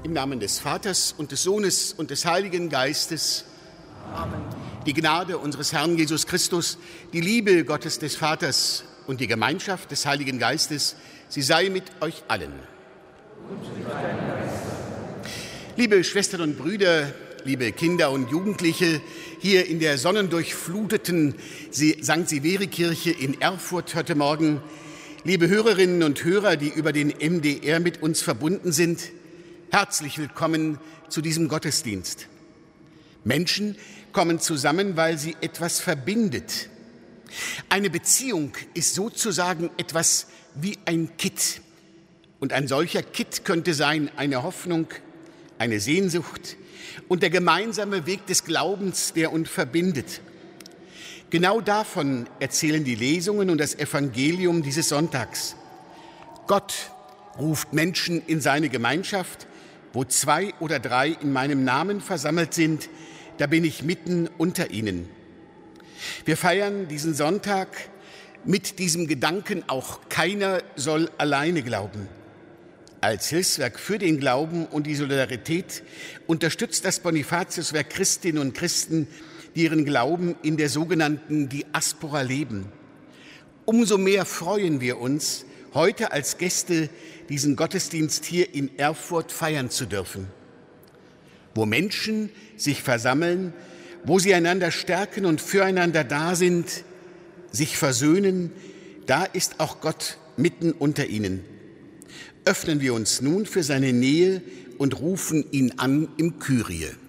Im Namen des Vaters und des Sohnes und des Heiligen Geistes. Amen. Die Gnade unseres Herrn Jesus Christus, die Liebe Gottes des Vaters und die Gemeinschaft des Heiligen Geistes, sie sei mit euch allen. Und mit deinem Geist. Liebe Schwestern und Brüder, liebe Kinder und Jugendliche, hier in der sonnendurchfluteten St. Severi-Kirche in Erfurt heute Morgen, liebe Hörerinnen und Hörer, die über den MDR mit uns verbunden sind, herzlich willkommen zu diesem Gottesdienst. Menschen kommen zusammen, weil sie etwas verbindet. Eine Beziehung ist sozusagen etwas wie ein Kitt. Und ein solcher Kitt könnte sein eine Hoffnung, eine Sehnsucht und der gemeinsame Weg des Glaubens, der uns verbindet. Genau davon erzählen die Lesungen und das Evangelium dieses Sonntags. Gott ruft Menschen in seine Gemeinschaft. Wo 2 oder 3 in meinem Namen versammelt sind, da bin ich mitten unter ihnen. Wir feiern diesen Sonntag mit diesem Gedanken, auch keiner soll alleine glauben. Als Hilfswerk für den Glauben und die Solidarität unterstützt das Bonifatiuswerk Christinnen und Christen, die ihren Glauben in der sogenannten Diaspora leben. Umso mehr freuen wir uns, heute als Gäste diesen Gottesdienst hier in Erfurt feiern zu dürfen. Wo Menschen sich versammeln, wo sie einander stärken und füreinander da sind, sich versöhnen, da ist auch Gott mitten unter ihnen. Öffnen wir uns nun für seine Nähe und rufen ihn an im Kyrie.